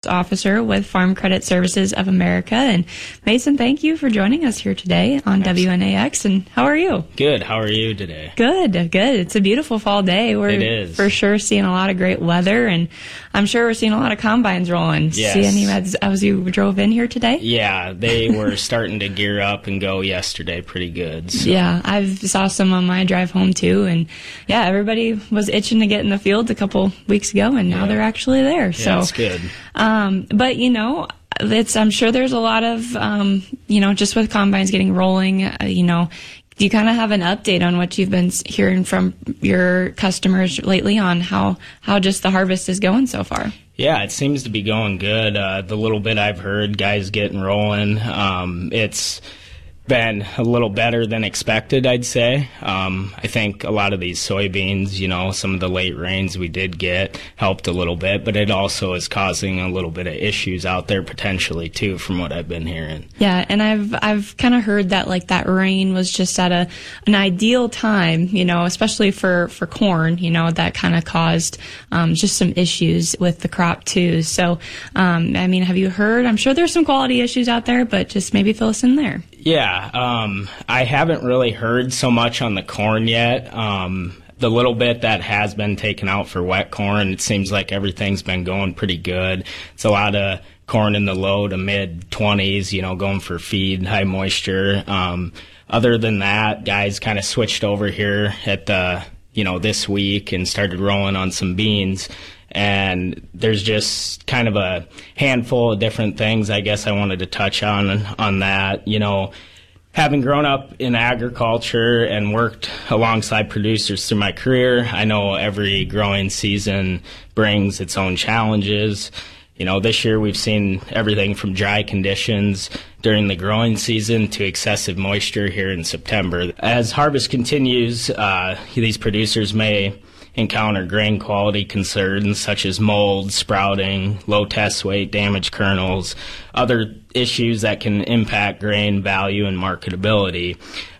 Officer with Farm Credit Services of America. And Mason, thank you for joining us here today on WNAX. And how are you? Good. How are you today? Good. It's a beautiful fall day. It is. For sure seeing a lot of great weather, and I'm sure we're seeing a lot of combines rolling. Yes. Seeing you as you drove in here today? Yeah, they were starting to gear up and go yesterday pretty good. So. Yeah, I saw some on my drive home too, and yeah, everybody was itching to get in the field a couple weeks ago, and now they're actually there. Yeah, so it's good. But I'm sure there's a lot of just with combines getting rolling. Do you kind of have an update on what you've been hearing from your customers lately on how just the harvest is going so far? Yeah, it seems to be going good. The little bit I've heard, guys getting rolling, it's been a little better than expected, I'd say. I think a lot of these soybeans, some of the late rains we did get helped a little bit, but it also is causing a little bit of issues out there potentially too, from what I've been hearing. Yeah, and I've kind of heard that that rain was just at an ideal time, especially for corn, that kind of caused just some issues with the crop too. So, have you heard? I'm sure there's some quality issues out there, but just maybe fill us in there. Yeah, I haven't really heard so much on the corn yet. The little bit that has been taken out for wet corn, it seems like everything's been going pretty good. It's a lot of corn in the low to mid-20s, going for feed, high moisture. Other than that, guys kind of switched over here at this week and started rolling on some beans. And there's just kind of a handful of different things I guess I wanted to touch on that. Having grown up in agriculture and worked alongside producers through my career, I know every growing season brings its own challenges. This year we've seen everything from dry conditions during the growing season to excessive moisture here in September. As harvest continues, these producers may encounter grain quality concerns such as mold, sprouting, low test weight, damaged kernels, other issues that can impact grain value and marketability.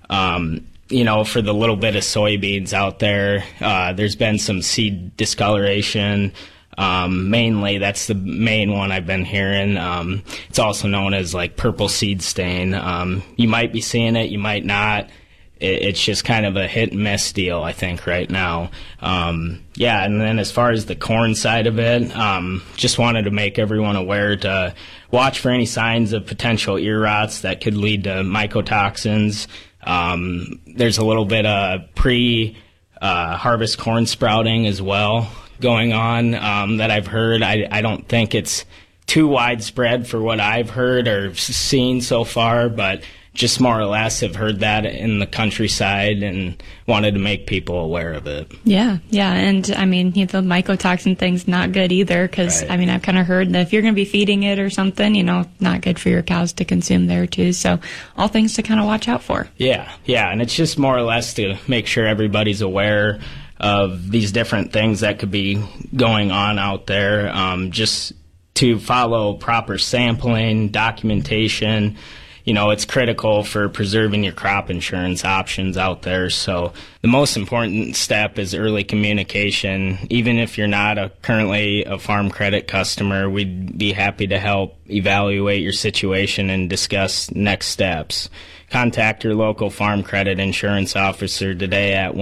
For the little bit of soybeans out there, there's been some seed discoloration. Mainly, that's the main one I've been hearing. It's also known as purple seed stain. You might be seeing it, you might not. It's just kind of a hit and miss deal, I think, right now. And then as far as the corn side of it, just wanted to make everyone aware to watch for any signs of potential ear rots that could lead to mycotoxins. There's a little bit of pre-harvest corn sprouting as well going on that I've heard. I don't think it's too widespread for what I've heard or seen so far, but just more or less have heard that in the countryside and wanted to make people aware of it. Yeah. And the mycotoxin thing's not good either because, right. I've kind of heard that if you're going to be feeding it or something, not good for your cows to consume there too. So all things to kind of watch out for. Yeah. And it's just more or less to make sure everybody's aware of these different things that could be going on out there, just to follow proper sampling, documentation. It's critical for preserving your crop insurance options out there. So the most important step is early communication. Even if you're not currently a Farm Credit customer, we'd be happy to help evaluate your situation and discuss next steps. Contact your local Farm Credit insurance officer today at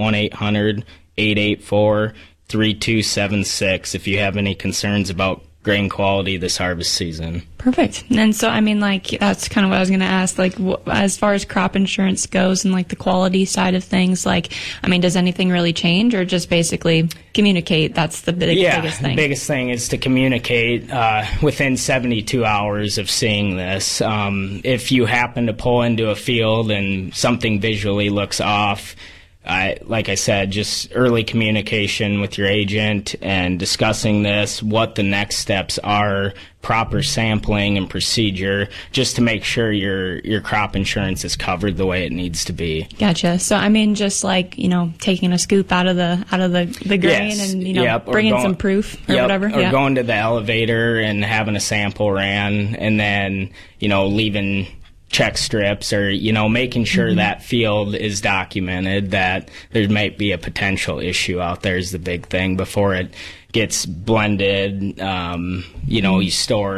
1-800-884-3276 if you have any concerns about grain quality this harvest season. Perfect. And so, that's kind of what I was going to ask, as far as crop insurance goes and the quality side of things, does anything really change or just basically communicate? That's the biggest thing. The biggest thing is to communicate within 72 hours of seeing this. If you happen to pull into a field and something visually looks off, like I said, just early communication with your agent and discussing this, what the next steps are, proper sampling and procedure, just to make sure your crop insurance is covered the way it needs to be. Gotcha. So just taking a scoop out of the grain, yes. And bringing some proof or whatever. Or going to the elevator and having a sample ran, and then leaving check strips or, making sure that field is documented, that there might be a potential issue out there is the big thing before it gets blended, you store